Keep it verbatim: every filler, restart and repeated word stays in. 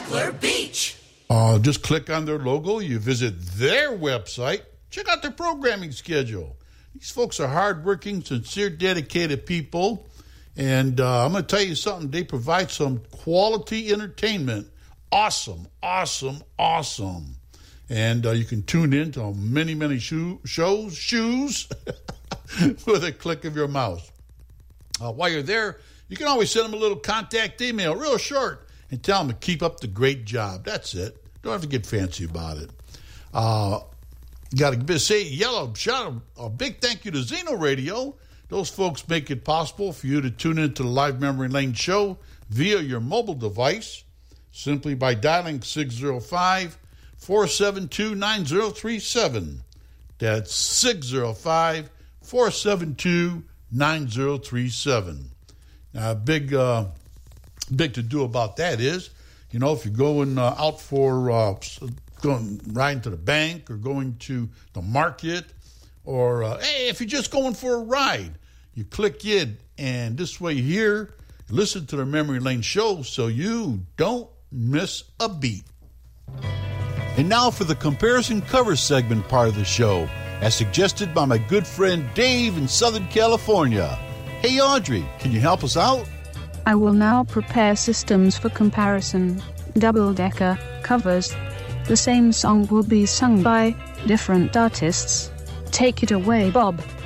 Grappler Beach. Uh, just click on their logo. You visit their website. Check out their programming schedule. These folks are hardworking, sincere, dedicated people. And uh, I'm going to tell you something. They provide some quality entertainment. Awesome, awesome, awesome. And uh, you can tune in to many, many shoe, shows, shoes, with a click of your mouse. Uh, while you're there, you can always send them a little contact email, real short, and tell them to keep up the great job. That's it. Don't have to get fancy about it. Uh, got to say yellow shout a, a big thank you to Zeno Radio. Those folks make it possible for you to tune into the Live Memory Lane show via your mobile device simply by dialing six oh five, four seven two, nine oh three seven. That's six oh five, four seven two, nine oh three seven. Now, a big, uh, big to do about that is, you know, if you're going uh, out for uh, going riding to the bank or going to the market, or uh, hey, if you're just going for a ride, you click in, and this way here, listen to the Memory Lane show so you don't miss a beat. And now for the comparison cover segment part of the show, as suggested by my good friend Dave in Southern California. Hey, Audrey, can you help us out? I will now prepare systems for comparison. Double-decker covers. The same song will be sung by different artists. Take it away, Bob.